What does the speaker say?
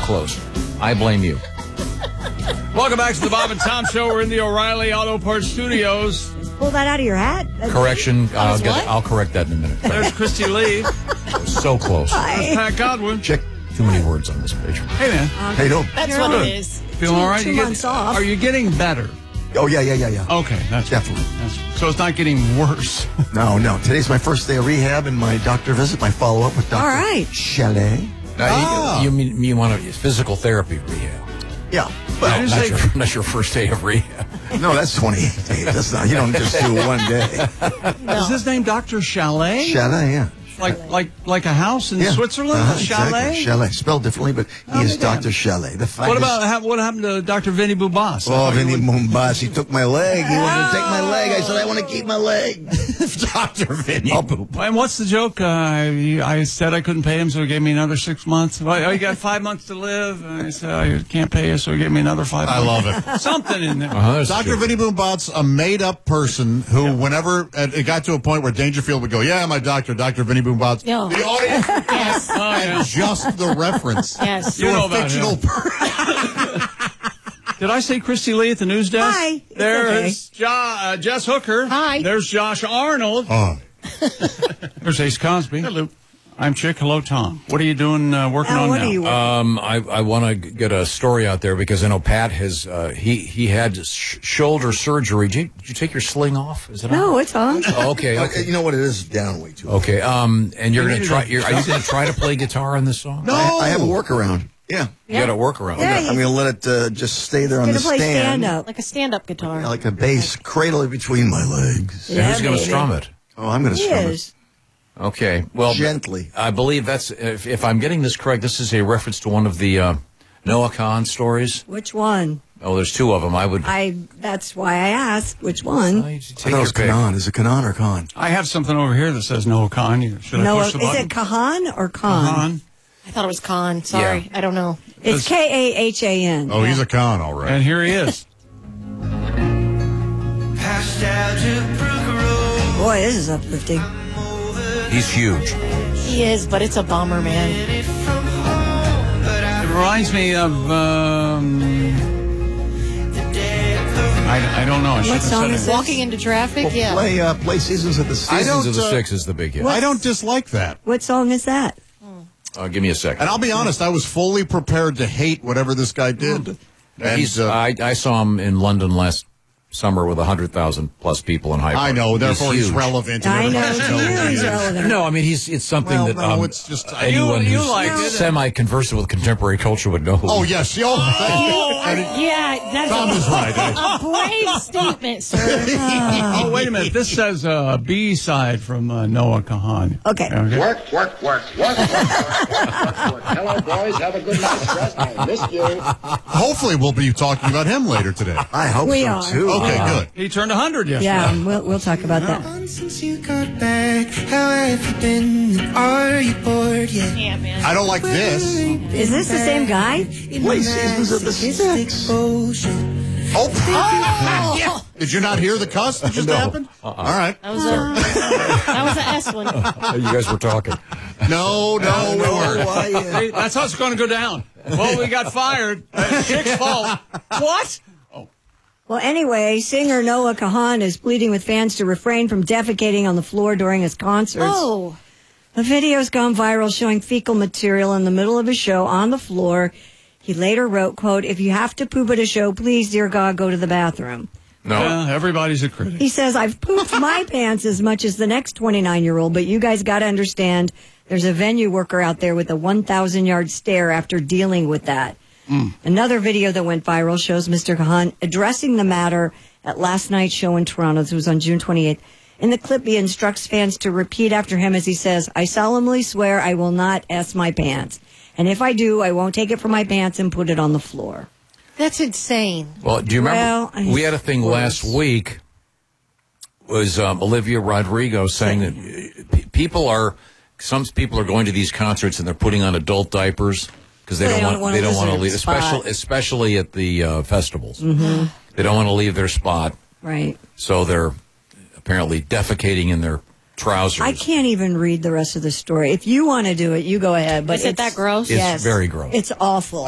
close. I blame you. Welcome back to the Bob and Tom Show. We're in the O'Reilly Auto Parts Studios. Pull that out of your hat? Correction. I'll correct that in a minute. There's Christy Lee. So close. Hi. Pat Godwin. Check. Too many words on this page. Hey, man. How you doing? That's what it is. Feeling all right? 2 months off. Are you getting better? Oh, yeah. Okay, that's Definitely. so it's not getting worse. No. Today's my first day of rehab and my doctor visit, my follow-up with Dr. All right. Chalet. You mean you want a physical therapy rehab? Yeah. Well, Not your first day of rehab. no, that's 28 days. That's not, you don't just do one day. Is his name Dr. Chalet? Chalet, yeah. Like a house in Switzerland? A chalet? Exactly. Chalet. Spelled differently, but he is Dr. Chalet. The finest. What happened to Dr. Vinny Boubas? Oh, Vinny Boubas. He took my leg. He wanted to take my leg. I said, I want to keep my leg. Dr. Vinny Boubas. And what's the joke? I said I couldn't pay him, so he gave me another 6 months. Well, you got 5 months to live. And I said, I can't pay you, so he gave me another 5 months. I love it. Something in there. Dr. Vinny Boubas, a made-up person who, whenever it got to a point where Dangerfield would go, yeah, my doctor, Dr. Vinny Boubas. No. The audience Yes. and just the reference Yes. to You know a about fictional him. person. Did I say Christy Lee at the news desk? Hi. It's There's Jess Hooker. Hi. There's Josh Arnold. Oh. There's Ace Cosby. Hello. I'm Chick. Hello, Tom. What are you doing working on what now? are you I want to get a story out there because I know Pat has he had shoulder surgery. Did you take your sling off? Is it No, on? it's on. Oh, okay. You know what? It is down way too. Okay. And you're going to try. Are you going to try to play guitar on this song? No. I have a workaround. Yeah. You got to work around. Yeah, I'm going to let it just stay there on the Gonna play stand. stand-up. Like a stand-up guitar. Like a bass, cradle it between my legs. And who's going to baby. strum it? Oh, I'm going to He strum is. Okay. Well, Gently. I believe that's if I'm getting this correct. This is a reference to one of the Noah Kahan stories. Which one? Oh, there's two of them. That's why I asked which one. I thought it was Kanan. Is it Kanan or Khan? I have something over here that says Noah Khan. Should I Noah, push the is button? it Kahan or Khan? Khan. I thought it was Con. Sorry. Yeah. I don't know. It's Kahan. Oh, he's a con, all right. And here he is. Boy, this is uplifting. He's huge. He is, but it's a bummer, man. It reminds me of. I don't know. I should have song said is it. it? Walking into traffic, yeah. Play Seasons of the Sea. Seasons of the don't, Six is the big hit. I don't dislike that. What song is that? Give me a second. And I'll be honest, I was fully prepared to hate whatever this guy did. And, I saw him in London last summer with 100,000 plus people in Hyde Park. I know, therefore he's huge. relevant. and I know. everybody To knows you, who he he's is. relevant. No, I mean it's something Well, that no, it's just anyone you who's like it. semi-conversant with contemporary culture would know. Oh, yes. Yeah, that's Tom is right. a brave statement, sir. Oh, wait a minute. This says B-side from Noah Kahan. Okay. Work. Hello, boys. Have a good night's rest. I missed you. Hopefully we'll be talking about him later today. I hope We so, are. too. Okay, good. He turned 100 yesterday. Yeah, we'll talk about that. Since you got back, how have you been? Are you bored yet? Yeah, man. I don't like this. Is this the same guy? Play Seasons of the Six. Oh, yeah. Did you not hear the cuss that just happened? All right. That was an S one. You guys were talking. No, we weren't. Hey, that's how it's going to go down. Well, we got fired. Chick's fault. What? Well, anyway, singer Noah Kahan is pleading with fans to refrain from defecating on the floor during his concerts. Oh. The video's gone viral showing fecal material in the middle of his show on the floor. He later wrote, quote, "If you have to poop at a show, please, dear God, go to the bathroom." No. Yeah, everybody's a critic. He says, "I've pooped my pants as much as the next 29-year-old, but you guys got to understand there's a venue worker out there with a 1,000-yard stare after dealing with that." Another video that went viral shows Mr. Kahan addressing the matter at last night's show in Toronto. This was on June 28th. In the clip, he instructs fans to repeat after him as he says, "I solemnly swear I will not S my pants. And if I do, I won't take it from my pants and put it on the floor." That's insane. Well, do you remember we had a thing last week was Olivia Rodrigo saying that some people are going to these concerts and they're putting on adult diapers because they don't want to leave, especially at the festivals. Mm-hmm. They don't want to leave their spot. Right. So they're apparently defecating in their trousers. I can't even read the rest of the story. If you want to do it, you go ahead. But Is it that gross? It's yes, very gross. It's awful.